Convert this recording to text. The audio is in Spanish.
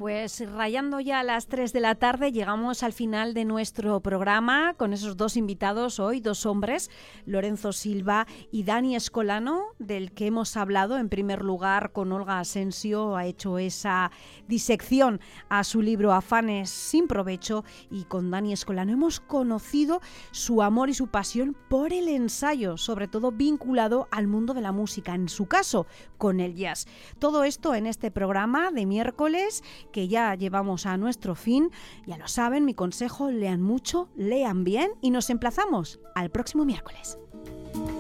Pues rayando ya a las 3 de la tarde llegamos al final de nuestro programa con esos dos invitados hoy, dos hombres, Lorenzo Silva y Dani Escolano, del que hemos hablado en primer lugar con Olga Asensio. Ha hecho esa disección a su libro Afanes sin provecho, y con Dani Escolano hemos conocido su amor y su pasión por el ensayo, sobre todo vinculado al mundo de la música, en su caso con el jazz. Todo esto en este programa de miércoles que ya llevamos a nuestro fin. Ya lo saben, mi consejo: lean mucho, lean bien y nos emplazamos al próximo miércoles.